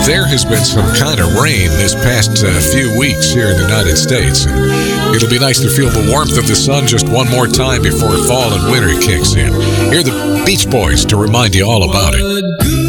there has been some kind of rain this past few weeks here in the United States. And it'll be nice to feel the warmth of the sun just one more time before fall and winter kicks in. Here are the Beach Boys to remind you all about it.